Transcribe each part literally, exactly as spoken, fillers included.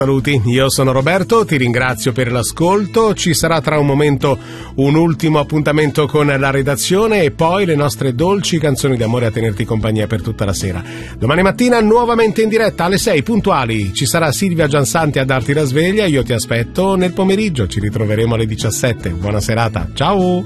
Saluti, io sono Roberto, ti ringrazio per l'ascolto, ci sarà tra un momento un ultimo appuntamento con la redazione e poi le nostre dolci canzoni d'amore a tenerti compagnia per tutta la sera. Domani mattina nuovamente in diretta alle sei puntuali, ci sarà Silvia Giansanti a darti la sveglia, io ti aspetto nel pomeriggio, ci ritroveremo alle diciassette, buona serata, ciao!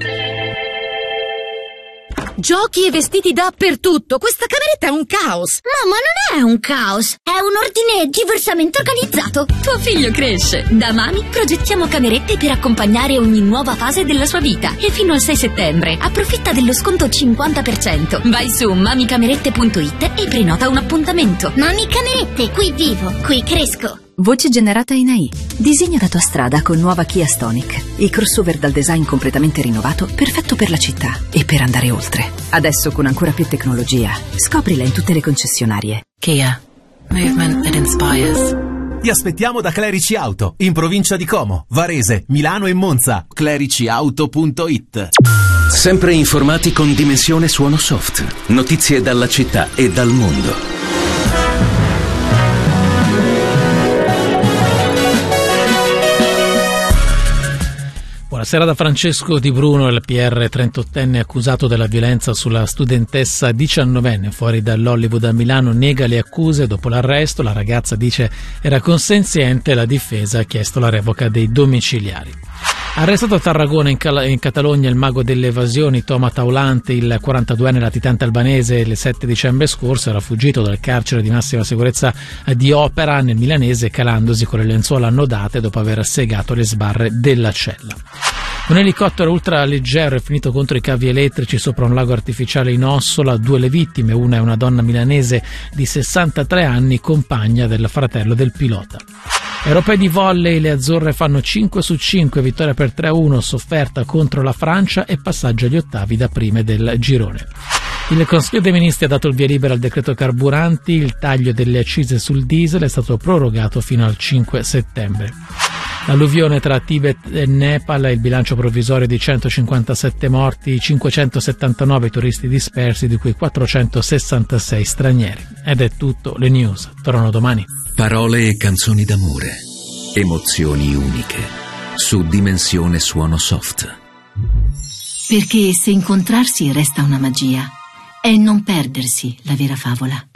Giochi e vestiti dappertutto. Questa cameretta è un caos. Mamma, non è un caos, è un ordine diversamente organizzato. Tuo figlio cresce. Da Mami progettiamo camerette per accompagnare ogni nuova fase della sua vita. E fino al sei settembre approfitta dello sconto cinquanta per cento. Vai su mamicamerette punto it e prenota un appuntamento. Mami Camerette, qui vivo, qui cresco. Voce generata in A I. Disegna la tua strada con nuova Kia Stonic. Il crossover dal design completamente rinnovato, perfetto per la città e per andare oltre. Adesso con ancora più tecnologia. Scoprila in tutte le concessionarie. Kia. Movement that inspires. Ti aspettiamo da Clerici Auto, in provincia di Como, Varese, Milano e Monza. clerici auto punto it. Sempre informati con Dimensione Suono Soft. Notizie dalla città e dal mondo. Buonasera da Francesco Di Bruno, il P R trentottenne accusato della violenza sulla studentessa diciannovenne fuori dall'Hollywood a Milano nega le accuse. Dopo l'arresto la ragazza dice era consenziente e la difesa ha chiesto la revoca dei domiciliari. Arrestato a Tarragona in, Cal- in Catalogna il mago delle evasioni Toma Taulante, il quarantaduenne latitante albanese, il sette dicembre scorso era fuggito dal carcere di massima sicurezza di Opera nel milanese calandosi con le lenzuola annodate dopo aver segato le sbarre della cella. Un elicottero ultraleggero è finito contro i cavi elettrici sopra un lago artificiale in Ossola. Due le vittime, una è una donna milanese di sessantatré anni, compagna del fratello del pilota. Europei di volley, le azzurre fanno cinque su cinque, vittoria per tre a uno, sofferta contro la Francia e passaggio agli ottavi da prime del girone. Il Consiglio dei Ministri ha dato il via libera al decreto carburanti, il taglio delle accise sul diesel è stato prorogato fino al cinque settembre. L'alluvione tra Tibet e Nepal, il bilancio provvisorio di centocinquantasette morti, cinquecentosettantanove turisti dispersi, di cui quattrocentosessantasei stranieri. Ed è tutto, le news tornano domani. Parole e canzoni d'amore, emozioni uniche, su Dimensione Suono Soft. Perché se incontrarsi resta una magia, è non perdersi la vera favola.